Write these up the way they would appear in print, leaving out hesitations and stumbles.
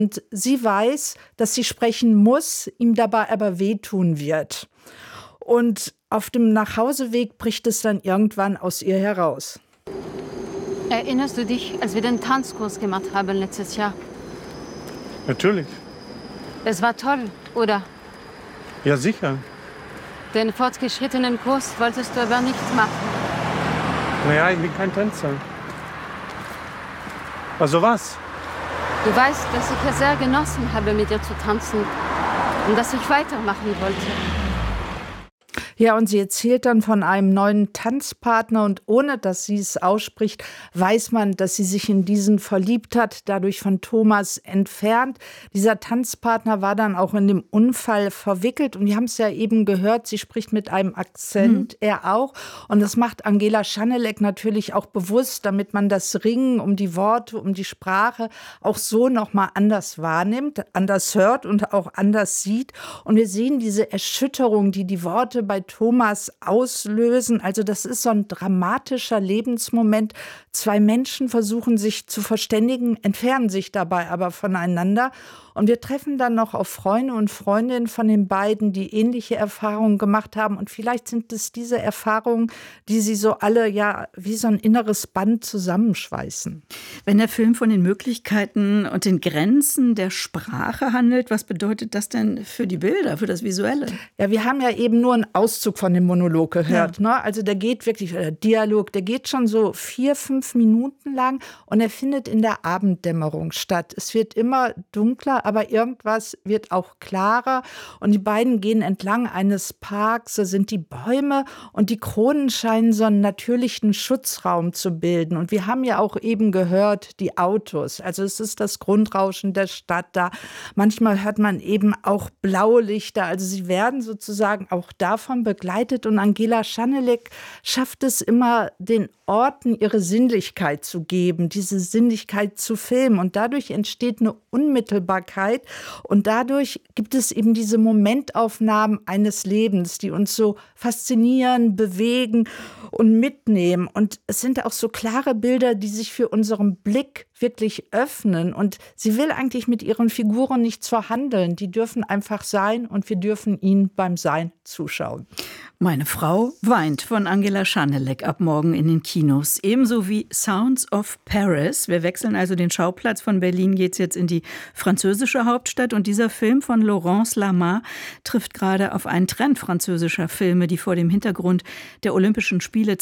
Und sie weiß, dass sie sprechen muss, ihm dabei aber wehtun wird. Und auf dem Nachhauseweg bricht es dann irgendwann aus ihr heraus. Erinnerst du dich, als wir den Tanzkurs gemacht haben letztes Jahr? Natürlich. Es war toll, oder? Ja, sicher. Den fortgeschrittenen Kurs wolltest du aber nicht machen. Naja, ich bin kein Tänzer. Also was? Du weißt, dass ich es sehr genossen habe, mit dir zu tanzen und dass ich weitermachen wollte. Ja, und sie erzählt dann von einem neuen Tanzpartner und ohne, dass sie es ausspricht, weiß man, dass sie sich in diesen verliebt hat, dadurch von Thomas entfernt. Dieser Tanzpartner war dann auch in dem Unfall verwickelt und wir haben es ja eben gehört, sie spricht mit einem Akzent, er auch. Und das macht Angela Schanelek natürlich auch bewusst, damit man das Ringen um die Worte, um die Sprache auch so nochmal anders wahrnimmt, anders hört und auch anders sieht. Und wir sehen diese Erschütterung, die die Worte bei Thomas auslösen. Also das ist so ein dramatischer Lebensmoment. Zwei Menschen versuchen sich zu verständigen, entfernen sich dabei aber voneinander. Und wir treffen dann noch auf Freunde und Freundinnen von den beiden, die ähnliche Erfahrungen gemacht haben. Und vielleicht sind es diese Erfahrungen, die sie so alle ja wie so ein inneres Band zusammenschweißen. Wenn der Film von den Möglichkeiten und den Grenzen der Sprache handelt, was bedeutet das denn für die Bilder, für das Visuelle? Ja, wir haben ja eben nur einen Auszug von dem Monolog gehört. Ja. Ne? Also der geht wirklich, der Dialog, der geht schon so 4-5 Minuten lang und er findet in der Abenddämmerung statt. Es wird immer dunkler, aber irgendwas wird auch klarer. Und die beiden gehen entlang eines Parks, da sind die Bäume und die Kronen scheinen so einen natürlichen Schutzraum zu bilden. Und wir haben ja auch eben gehört, die Autos. Also es ist das Grundrauschen der Stadt da. Manchmal hört man eben auch Blaulichter. Also sie werden sozusagen auch davon begleitet. Und Angela Schanelek schafft es immer, den Orten ihre Sinnlichkeit zu geben, diese Sinnlichkeit zu filmen. Und dadurch entsteht eine Unmittelbarkeit. Und dadurch gibt es eben diese Momentaufnahmen eines Lebens, die uns so faszinieren, bewegen und mitnehmen. Und es sind auch so klare Bilder, die sich für unseren Blick wirklich öffnen. Und sie will eigentlich mit ihren Figuren nichts verhandeln. Die dürfen einfach sein und wir dürfen ihnen beim Sein zuschauen. Meine Frau weint von Angela Schanelek ab morgen in den Kinos. Ebenso wie Sounds of Paris. Wir wechseln also den Schauplatz. Von Berlin geht's jetzt in die französische Hauptstadt. Und dieser Film von Laurence Lama trifft gerade auf einen Trend französischer Filme, die vor dem Hintergrund der Olympischen Spiele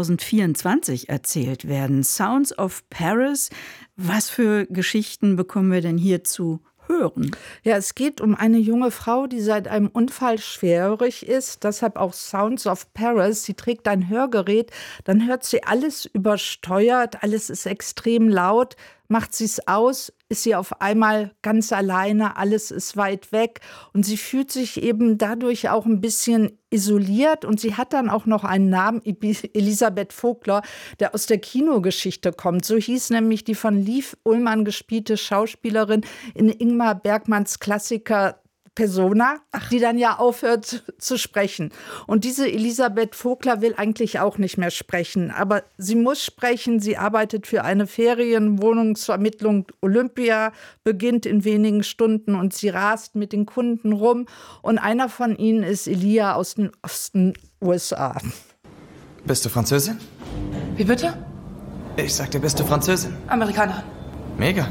2024 erzählt werden. Sounds of Paris. Was für Geschichten bekommen wir denn hier zu hören? Ja, es geht um eine junge Frau, die seit einem Unfall schwerhörig ist. Deshalb auch Sounds of Paris. Sie trägt ein Hörgerät. Dann hört sie alles übersteuert. Alles ist extrem laut. Macht sie es aus, ist sie auf einmal ganz alleine, alles ist weit weg und sie fühlt sich eben dadurch auch ein bisschen isoliert und sie hat dann auch noch einen Namen, Elisabeth Vogler, der aus der Kinogeschichte kommt. So hieß nämlich die von Liv Ullmann gespielte Schauspielerin in Ingmar Bergmanns Klassiker Persona, die dann ja aufhört zu sprechen. Und diese Elisabeth Vogler will eigentlich auch nicht mehr sprechen, aber sie muss sprechen. Sie arbeitet für eine Ferienwohnungsvermittlung. Olympia beginnt in wenigen Stunden und sie rast mit den Kunden rum. Und einer von ihnen ist Elia aus den Osten USA. Bist du Französin? Wie bitte? Ich sagte, bist du Französin? Amerikaner. Mega.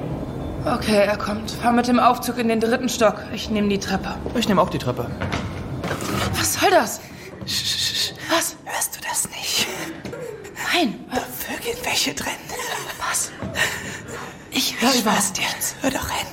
Okay, er kommt. Fahr mit dem Aufzug in den 3. Stock. Ich nehme die Treppe. Ich nehme auch die Treppe. Was soll das? Was? Hörst du das nicht? Nein. Da vögeln welche drin. Was? Ich höre überhaupt nichts. Hör doch hin.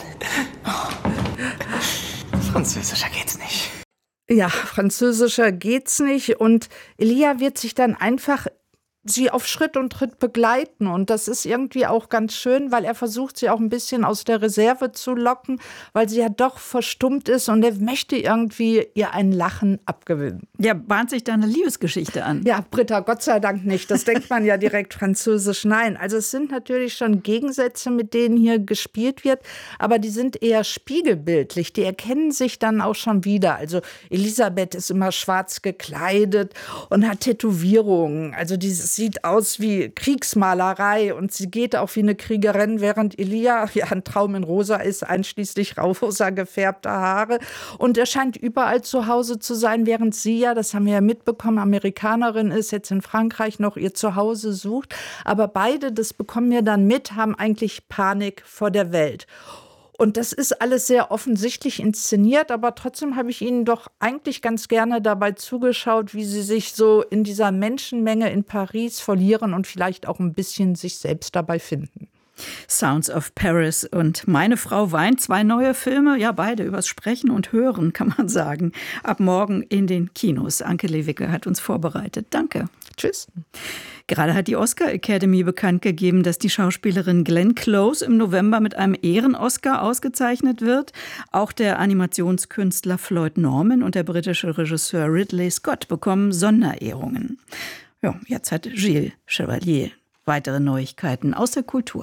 Französischer geht's nicht. Ja, französischer geht's nicht. Und Elia wird sich dann einfach sie auf Schritt und Tritt begleiten. Und das ist irgendwie auch ganz schön, weil er versucht, sie auch ein bisschen aus der Reserve zu locken, weil sie ja doch verstummt ist und er möchte irgendwie ihr ein Lachen abgewinnen. Ja, bahnt sich da eine Liebesgeschichte an? Ja, Britta, Gott sei Dank nicht. Das denkt man ja direkt französisch. Nein, also es sind natürlich schon Gegensätze, mit denen hier gespielt wird, aber die sind eher spiegelbildlich. Die erkennen sich dann auch schon wieder. Also Elisabeth ist immer schwarz gekleidet und hat Tätowierungen. Also die sieht aus wie Kriegsmalerei und sie geht auch wie eine Kriegerin, während Elia ja ein Traum in rosa ist, einschließlich rosa gefärbter Haare. Und er scheint überall zu Hause zu sein, während sie ja, das haben wir ja mitbekommen, Amerikanerin ist, jetzt in Frankreich noch ihr Zuhause sucht. Aber beide, das bekommen wir dann mit, haben eigentlich Panik vor der Welt. Und das ist alles sehr offensichtlich inszeniert, aber trotzdem habe ich Ihnen doch eigentlich ganz gerne dabei zugeschaut, wie Sie sich so in dieser Menschenmenge in Paris verlieren und vielleicht auch ein bisschen sich selbst dabei finden. Sounds of Paris und Meine Frau weint, 2 neue Filme, ja beide übers Sprechen und Hören, kann man sagen. Ab morgen in den Kinos. Anke Lewicke hat uns vorbereitet. Danke. Tschüss. Gerade hat die Oscar Academy bekannt gegeben, dass die Schauspielerin Glenn Close im November mit einem Ehren-Oscar ausgezeichnet wird. Auch der Animationskünstler Floyd Norman und der britische Regisseur Ridley Scott bekommen Sonderehrungen. Ja, jetzt hat Gilles Chevalier weitere Neuigkeiten aus der Kultur.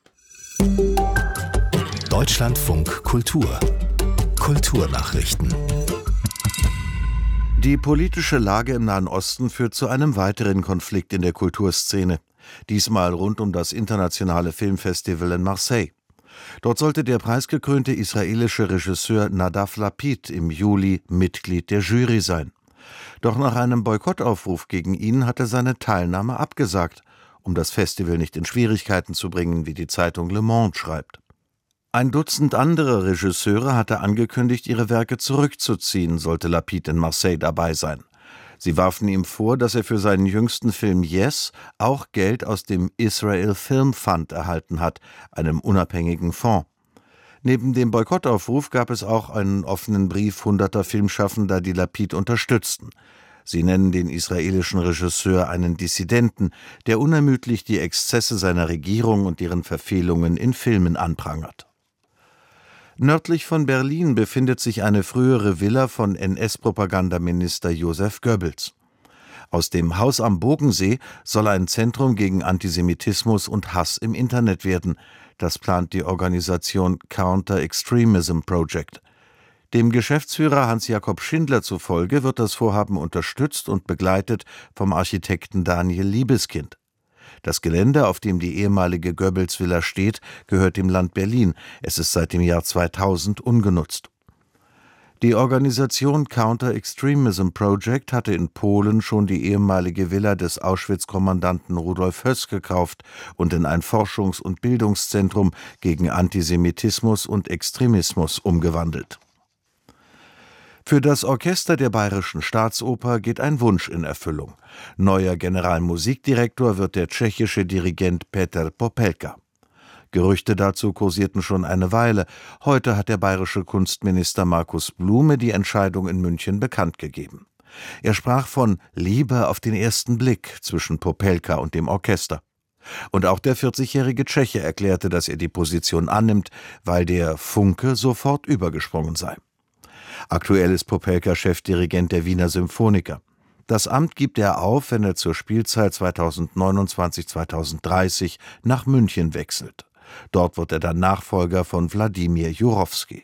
Deutschlandfunk Kultur. Kulturnachrichten. Die politische Lage im Nahen Osten führt zu einem weiteren Konflikt in der Kulturszene. Diesmal rund um das internationale Filmfestival in Marseille. Dort sollte der preisgekrönte israelische Regisseur Nadav Lapid im Juli Mitglied der Jury sein. Doch nach einem Boykottaufruf gegen ihn hat er seine Teilnahme abgesagt, um das Festival nicht in Schwierigkeiten zu bringen, wie die Zeitung Le Monde schreibt. Ein Dutzend andere Regisseure hatte angekündigt, ihre Werke zurückzuziehen, sollte Lapid in Marseille dabei sein. Sie warfen ihm vor, dass er für seinen jüngsten Film Yes auch Geld aus dem Israel Film Fund erhalten hat, einem unabhängigen Fonds. Neben dem Boykottaufruf gab es auch einen offenen Brief hunderter Filmschaffender, die Lapid unterstützten. Sie nennen den israelischen Regisseur einen Dissidenten, der unermüdlich die Exzesse seiner Regierung und deren Verfehlungen in Filmen anprangert. Nördlich von Berlin befindet sich eine frühere Villa von NS-Propagandaminister Joseph Goebbels. Aus dem Haus am Bogensee soll ein Zentrum gegen Antisemitismus und Hass im Internet werden. Das plant die Organisation Counter Extremism Project. Dem Geschäftsführer Hans-Jakob Schindler zufolge wird das Vorhaben unterstützt und begleitet vom Architekten Daniel Liebeskind. Das Gelände, auf dem die ehemalige Goebbels-Villa steht, gehört dem Land Berlin. Es ist seit dem Jahr 2000 ungenutzt. Die Organisation Counter Extremism Project hatte in Polen schon die ehemalige Villa des Auschwitz-Kommandanten Rudolf Höss gekauft und in ein Forschungs- und Bildungszentrum gegen Antisemitismus und Extremismus umgewandelt. Für das Orchester der Bayerischen Staatsoper geht ein Wunsch in Erfüllung. Neuer Generalmusikdirektor wird der tschechische Dirigent Petr Popelka. Gerüchte dazu kursierten schon eine Weile. Heute hat der bayerische Kunstminister Markus Blume die Entscheidung in München bekannt gegeben. Er sprach von Liebe auf den ersten Blick zwischen Popelka und dem Orchester. Und auch der 40-jährige Tscheche erklärte, dass er die Position annimmt, weil der Funke sofort übergesprungen sei. Aktuell ist Popelka Chefdirigent der Wiener Symphoniker. Das Amt gibt er auf, wenn er zur Spielzeit 2029/2030 nach München wechselt. Dort wird er dann Nachfolger von Wladimir Jurowski.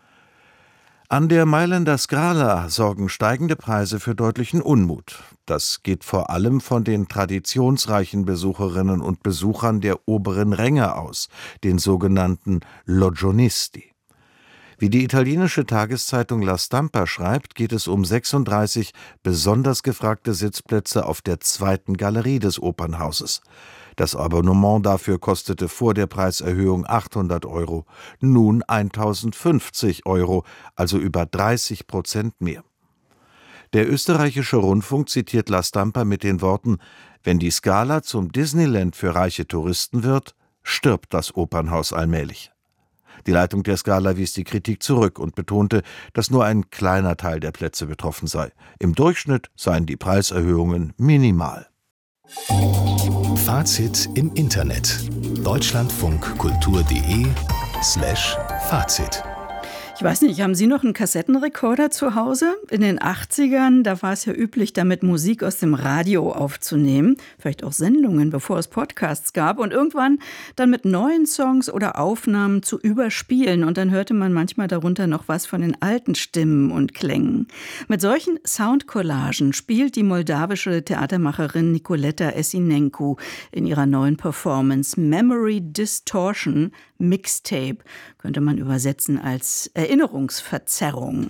An der Mailänder Scala sorgen steigende Preise für deutlichen Unmut. Das geht vor allem von den traditionsreichen Besucherinnen und Besuchern der oberen Ränge aus, den sogenannten Logionisti. Wie die italienische Tageszeitung La Stampa schreibt, geht es um 36 besonders gefragte Sitzplätze auf der zweiten Galerie des Opernhauses. Das Abonnement dafür kostete vor der Preiserhöhung 800 €, nun 1.050 €, also über 30% mehr. Der österreichische Rundfunk zitiert La Stampa mit den Worten: Wenn die Scala zum Disneyland für reiche Touristen wird, stirbt das Opernhaus allmählich. Die Leitung der Scala wies die Kritik zurück und betonte, dass nur ein kleiner Teil der Plätze betroffen sei. Im Durchschnitt seien die Preiserhöhungen minimal. Fazit im Internet. Deutschlandfunkkultur.de/Fazit. Ich weiß nicht, haben Sie noch einen Kassettenrekorder zu Hause? In den 80ern, da war es ja üblich, damit Musik aus dem Radio aufzunehmen. Vielleicht auch Sendungen, bevor es Podcasts gab. Und irgendwann dann mit neuen Songs oder Aufnahmen zu überspielen. Und dann hörte man manchmal darunter noch was von den alten Stimmen und Klängen. Mit solchen Soundcollagen spielt die moldawische Theatermacherin Nicoleta Essinencu in ihrer neuen Performance Memory Distortion Mixtape. Könnte man übersetzen als Erinnerungsverzerrung.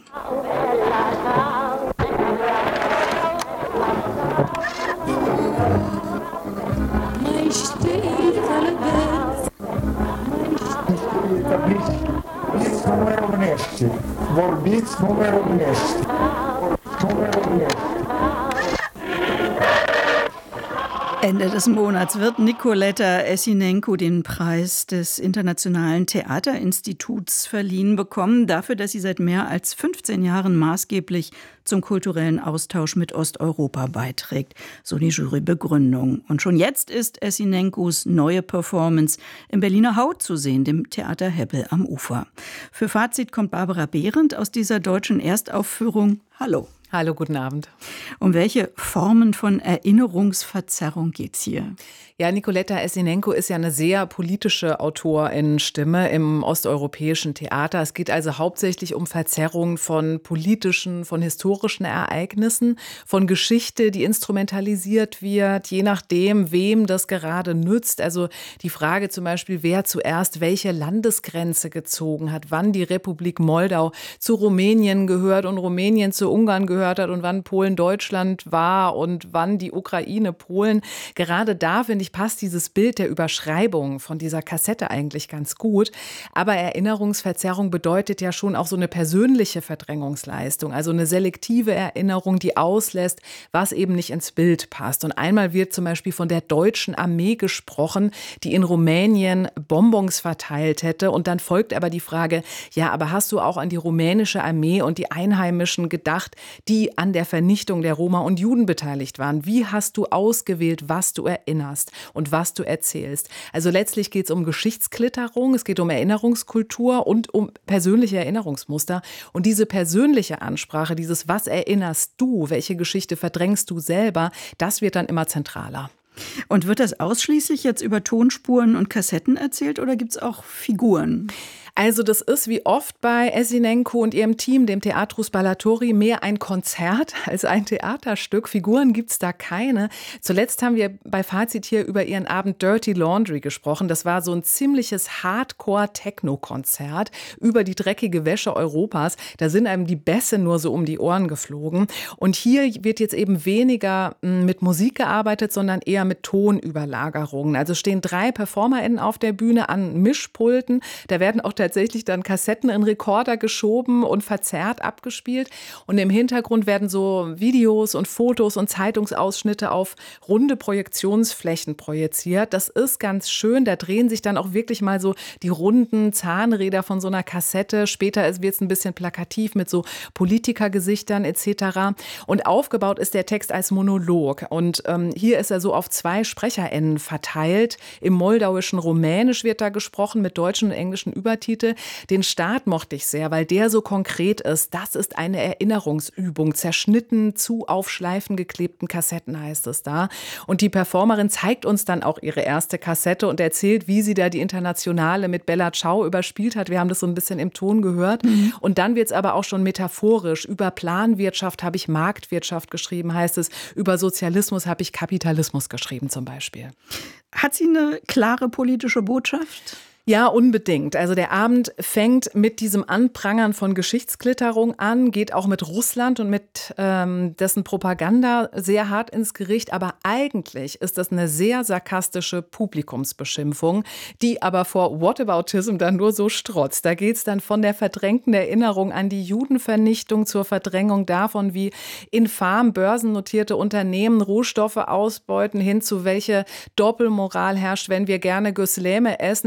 Ende des Monats wird Nicoleta Essinencu den Preis des Internationalen Theaterinstituts verliehen bekommen, dafür, dass sie seit mehr als 15 Jahren maßgeblich zum kulturellen Austausch mit Osteuropa beiträgt, so die Jurybegründung. Und schon jetzt ist Essinencus neue Performance im Berliner Haut zu sehen, dem Theater Hebbel am Ufer. Für Fazit kommt Barbara Behrendt aus dieser deutschen Erstaufführung. Hallo. Hallo, guten Abend. Um welche Formen von Erinnerungsverzerrung geht's hier? Ja, Nicoleta Essinencu ist ja eine sehr politische Autorinnenstimme im osteuropäischen Theater. Es geht also hauptsächlich um Verzerrungen von politischen, von historischen Ereignissen, von Geschichte, die instrumentalisiert wird, je nachdem, wem das gerade nützt. Also die Frage zum Beispiel, wer zuerst welche Landesgrenze gezogen hat, wann die Republik Moldau zu Rumänien gehört und Rumänien zu Ungarn gehört hat und wann Polen Deutschland war und wann die Ukraine Polen. Gerade da, finde ich, passt dieses Bild der Überschreibung von dieser Kassette eigentlich ganz gut. Aber Erinnerungsverzerrung bedeutet ja schon auch so eine persönliche Verdrängungsleistung, also eine selektive Erinnerung, die auslässt, was eben nicht ins Bild passt. Und einmal wird zum Beispiel von der deutschen Armee gesprochen, die in Rumänien Bonbons verteilt hätte. Und dann folgt aber die Frage, ja, aber hast du auch an die rumänische Armee und die Einheimischen gedacht, die an der Vernichtung der Roma und Juden beteiligt waren? Wie hast du ausgewählt, was du erinnerst und was du erzählst? Also letztlich geht es um Geschichtsklitterung, es geht um Erinnerungskultur und um persönliche Erinnerungsmuster. Und diese persönliche Ansprache, dieses Was erinnerst du, welche Geschichte verdrängst du selber, das wird dann immer zentraler. Und wird das ausschließlich jetzt über Tonspuren und Kassetten erzählt oder gibt es auch Figuren? Also das ist wie oft bei Essinencu und ihrem Team, dem Teatro Spallatori, mehr ein Konzert als ein Theaterstück. Figuren gibt's da keine. Zuletzt haben wir bei Fazit hier über ihren Abend Dirty Laundry gesprochen. Das war so ein ziemliches Hardcore-Techno-Konzert über die dreckige Wäsche Europas. Da sind einem die Bässe nur so um die Ohren geflogen. Und hier wird jetzt eben weniger mit Musik gearbeitet, sondern eher mit Tonüberlagerungen. Also stehen 3 PerformerInnen auf der Bühne an Mischpulten. Da werden auch tatsächlich dann Kassetten in Rekorder geschoben und verzerrt abgespielt. Und im Hintergrund werden so Videos und Fotos und Zeitungsausschnitte auf runde Projektionsflächen projiziert. Das ist ganz schön. Da drehen sich dann auch wirklich mal so die runden Zahnräder von so einer Kassette. Später wird es ein bisschen plakativ mit so Politikergesichtern etc. Und aufgebaut ist der Text als Monolog. Und hier ist er so auf 2 SprecherInnen verteilt. Im moldauischen Rumänisch wird da gesprochen mit deutschen und englischen Übertiteln. Den Start mochte ich sehr, weil der so konkret ist. Das ist eine Erinnerungsübung. Zerschnitten zu auf Schleifen geklebten Kassetten heißt es da. Und die Performerin zeigt uns dann auch ihre erste Kassette und erzählt, wie sie da die Internationale mit Bella Ciao überspielt hat. Wir haben das so ein bisschen im Ton gehört. Und dann wird es aber auch schon metaphorisch. Über Planwirtschaft habe ich Marktwirtschaft geschrieben, heißt es. Über Sozialismus habe ich Kapitalismus geschrieben zum Beispiel. Hat sie eine klare politische Botschaft? Ja, unbedingt. Also der Abend fängt mit diesem Anprangern von Geschichtsklitterung an, geht auch mit Russland und mit dessen Propaganda sehr hart ins Gericht. Aber eigentlich ist das eine sehr sarkastische Publikumsbeschimpfung, die aber vor Whataboutism dann nur so strotzt. Da geht es dann von der verdrängten Erinnerung an die Judenvernichtung zur Verdrängung davon, wie infam börsennotierte Unternehmen Rohstoffe ausbeuten, hin zu welche Doppelmoral herrscht, wenn wir gerne Gösleme essen, aber die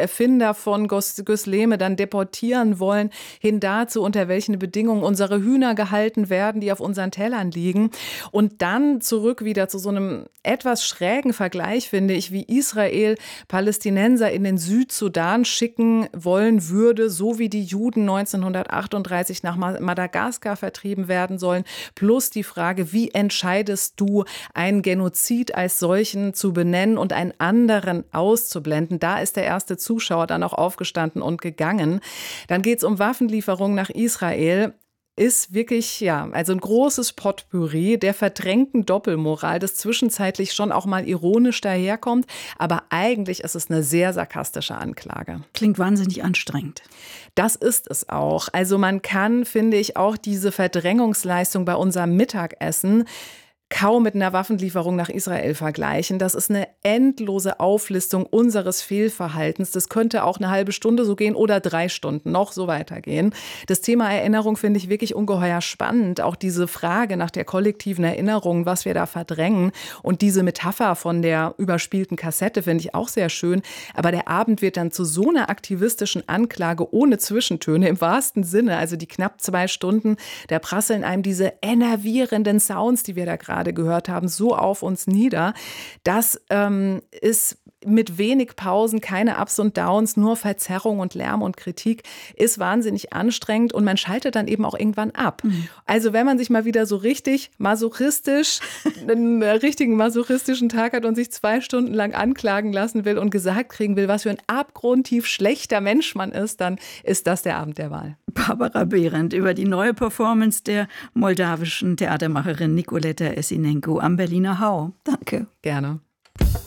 Erfinder von Gösleme dann deportieren wollen, hin dazu, unter welchen Bedingungen unsere Hühner gehalten werden, die auf unseren Tellern liegen. Und dann zurück wieder zu so einem etwas schrägen Vergleich, finde ich, wie Israel Palästinenser in den Südsudan schicken wollen würde, so wie die Juden 1938 nach Madagaskar vertrieben werden sollen. Plus die Frage, wie entscheidest du, einen Genozid als solchen zu benennen und einen anderen auszublenden? Da ist der erste Zuschauer dann auch aufgestanden und gegangen. Dann geht es um Waffenlieferungen nach Israel. Ist wirklich, also ein großes Potpourri der verdrängten Doppelmoral, das zwischenzeitlich schon auch mal ironisch daherkommt. Aber eigentlich ist es eine sehr sarkastische Anklage. Klingt wahnsinnig anstrengend. Das ist es auch. Also man kann, finde ich, auch diese Verdrängungsleistung bei unserem Mittagessen kaum mit einer Waffenlieferung nach Israel vergleichen. Das ist eine endlose Auflistung unseres Fehlverhaltens. Das könnte auch eine halbe Stunde so gehen oder 3 Stunden noch so weitergehen. Das Thema Erinnerung finde ich wirklich ungeheuer spannend. Auch diese Frage nach der kollektiven Erinnerung, was wir da verdrängen. Und diese Metapher von der überspielten Kassette finde ich auch sehr schön. Aber der Abend wird dann zu so einer aktivistischen Anklage ohne Zwischentöne im wahrsten Sinne. Also die knapp 2 Stunden, da prasseln einem diese enervierenden Sounds, die wir da gerade gehört haben, so auf uns nieder. Das ist mit wenig Pausen, keine Ups und Downs, nur Verzerrung und Lärm und Kritik, ist wahnsinnig anstrengend und man schaltet dann eben auch irgendwann ab. Also wenn man sich mal wieder so richtig masochistisch, einen richtigen masochistischen Tag hat und sich 2 Stunden lang anklagen lassen will und gesagt kriegen will, was für ein abgrundtief schlechter Mensch man ist, dann ist das der Abend der Wahl. Barbara Behrendt über die neue Performance der moldawischen Theatermacherin Nicoleta Essinenko am Berliner Hau. Danke. Gerne.